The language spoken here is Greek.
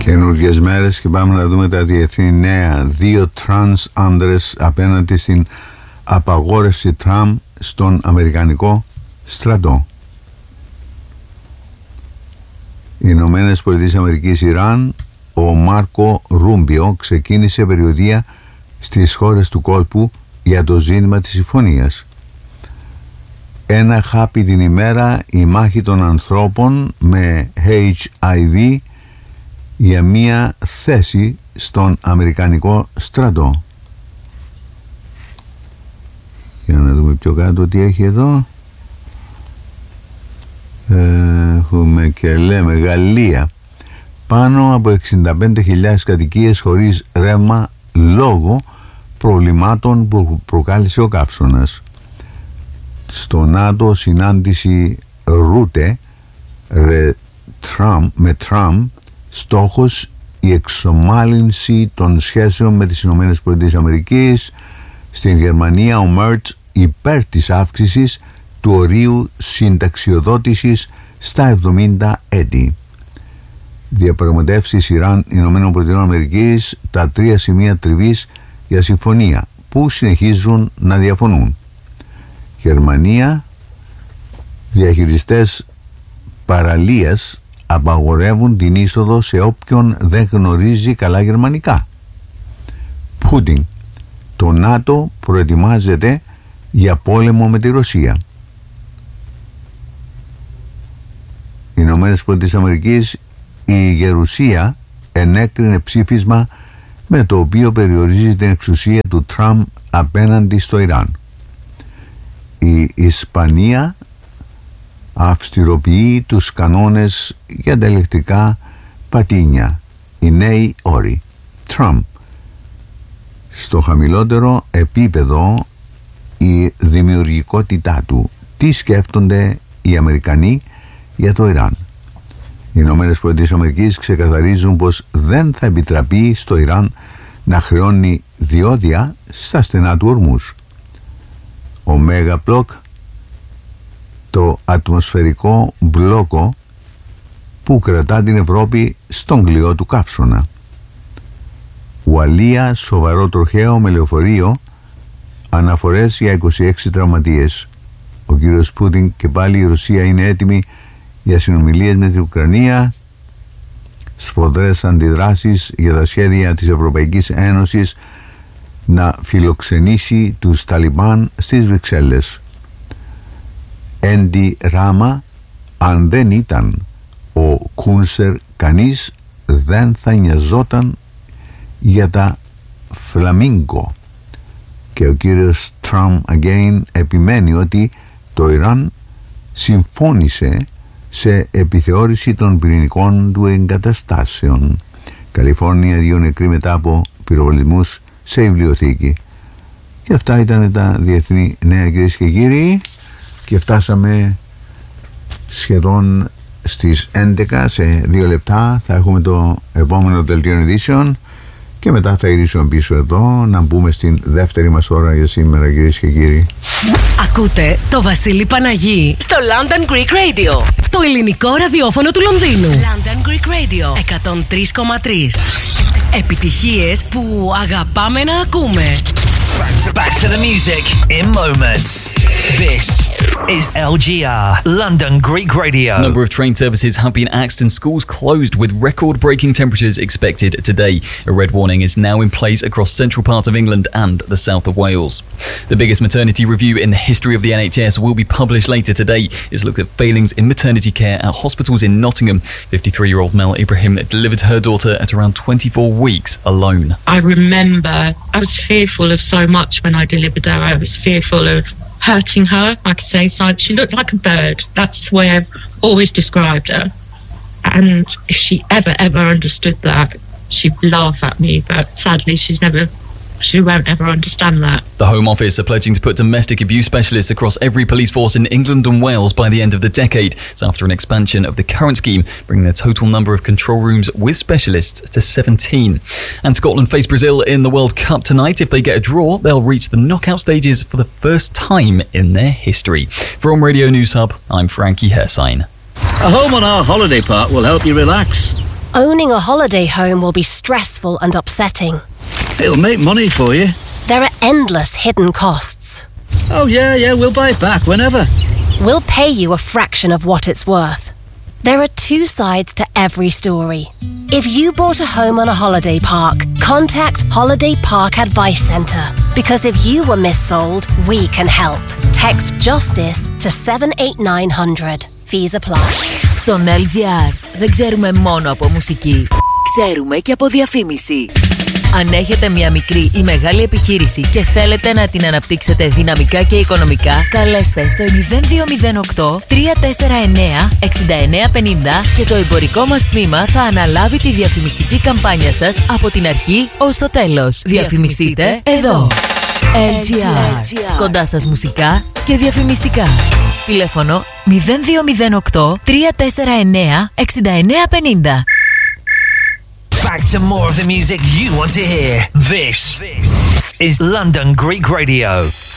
Καινούργιες μέρες και πάμε να δούμε τα διεθνή νέα. 2 τρανς άνδρες απέναντι στην απαγόρευση Τραμπ στον Αμερικανικό στρατό. Οι Ηνωμένες Πολιτείες Αμερικής Ιράν, ο Μάρκο Ρούμπιο ξεκίνησε περιοδεία στις χώρες του κόλπου για το ζήτημα της συμφωνίας. Ένα χάπι την ημέρα, η μάχη των ανθρώπων με HIV για μία θέση στον Αμερικανικό στρατό. Για να δούμε πιο κάτω τι έχει εδώ. Έχουμε και λέμε Γαλλία. Πάνω από 65.000 κατοικίες χωρίς ρεύμα λόγω προβλημάτων που προκάλεσε ο καύσωνας. Στο ΝΑΤΟ συνάντηση Ρούτε με Τραμπ, στόχος η εξομάλυνση των σχέσεων με τις Ηνωμένες Πολιτείες Αμερικής. Στην Γερμανία ο Μέρτς υπέρ της αύξησης του ορίου συνταξιοδότησης στα 70 έτη. Διαπραγματεύσεις Ιράν Ηνωμένων Πολιτειών Αμερικής, τα 3 σημεία τριβής για συμφωνία που συνεχίζουν να διαφωνούν. Γερμανία, διαχειριστές παραλίας απαγορεύουν την είσοδο σε όποιον δεν γνωρίζει καλά γερμανικά. Πούτιν, το ΝΑΤΟ προετοιμάζεται για πόλεμο με τη Ρωσία. Οι Ηνωμένες Πολιτείες Αμερικής, η Γερουσία ενέκρινε ψήφισμα με το οποίο περιορίζει την εξουσία του Τραμπ απέναντι στο Ιράν. Η Ισπανία αυστηροποιεί τους κανόνες για τα ηλεκτρικά πατίνια. Οι νέοι όροι. Τραμπ. Στο χαμηλότερο επίπεδο η δημιουργικότητά του. Τι σκέφτονται οι Αμερικανοί για το Ιράν. Οι Ηνωμένες Πολιτείες Αμερικής ξεκαθαρίζουν πως δεν θα επιτραπεί στο Ιράν να χρεώνει διόδια στα στενά του Ορμούς. Ο Μέγα Μπλοκ, το ατμοσφαιρικό μπλόκο που κρατά την Ευρώπη στον κλειό του καύσωνα. Ουαλία, σοβαρό τροχαίο με λεωφορείο, αναφορές για 26 τραυματίες. Ο κύριος Πούτιν και πάλι η Ρωσία είναι έτοιμη για συνομιλίες με την Ουκρανία. Σφοδρές αντιδράσεις για τα σχέδια της Ευρωπαϊκής Ένωσης να φιλοξενήσει τους Ταλιμπάν στις Βρυξέλλες. Έντι Ράμα, αν δεν ήταν ο Κούνσερ, κανείς δεν θα νοιαζόταν για τα φλαμίγκο. Και ο κύριος Τραμπ again επιμένει ότι το Ιράν συμφώνησε σε επιθεώρηση των πυρηνικών του εγκαταστάσεων. Καλιφόρνια, 2 νεκροί μετά από πυροβολισμούς σε βιβλιοθήκη. Και αυτά ήταν τα διεθνή νέα, κυρίες και κύριοι, και φτάσαμε σχεδόν στις 11. Σε 2 λεπτά θα έχουμε το επόμενο δελτίο ειδήσεων και μετά θα γυρίσουμε πίσω εδώ να μπούμε στην δεύτερη μας ώρα για σήμερα, κυρίες και κύριοι. Ακούτε το Βασίλη Παναγί στο London Greek Radio, το ελληνικό ραδιόφωνο του Λονδίνου. London Greek Radio 103,3. Επιτυχίες που αγαπάμε να ακούμε. Back to the music in moments. This is LGR, London Greek Radio. A number of train services have been axed and schools closed with record-breaking temperatures expected today. A red warning is now in place across central parts of England and the south of Wales. The biggest maternity review in the history of the NHS will be published later today. It's looked at failings in maternity care at hospitals in Nottingham. 53-year-old Mel Ibrahim delivered her daughter at around 24 weeks alone. I remember I was fearful of so much when I delivered her. I was fearful of hurting her, like I say. So she looked like a bird. That's the way I've always described her. And if she ever understood that, she'd laugh at me. But sadly, she won't ever understand that. The Home Office are pledging to put domestic abuse specialists across every police force in England and Wales by the end of the decade. It's after an expansion of the current scheme, bringing the total number of control rooms with specialists to 17. And Scotland face Brazil in the World Cup tonight. If they get a draw, they'll reach the knockout stages for the first time in their history. From Radio News Hub, I'm Frankie Hersine. A home on our holiday park will help you relax. Owning a holiday home will be stressful and upsetting. It'll make money for you. There are endless hidden costs. Oh, yeah, we'll buy it back whenever. We'll pay you a fraction of what it's worth. There are two sides to every story. If you bought a home on a holiday park, contact Holiday Park Advice Centre. Because if you were missold, we can help. Text JUSTICE to 78900. Fees apply. Στον LGR δεν ξέρουμε μόνο από μουσική. Ξέρουμε και από διαφήμιση. Αν έχετε μια μικρή ή μεγάλη επιχείρηση και θέλετε να την αναπτύξετε δυναμικά και οικονομικά, καλέστε στο 0208 349 6950 και το εμπορικό μας τμήμα θα αναλάβει τη διαφημιστική καμπάνια σας από την αρχή ως το τέλος. Διαφημιστείτε εδώ. LGR. Κοντά σας μουσικά και διαφημιστικά. Τηλέφωνο 0208 349 6950. Back to more of the music you want to hear. This is London Greek Radio.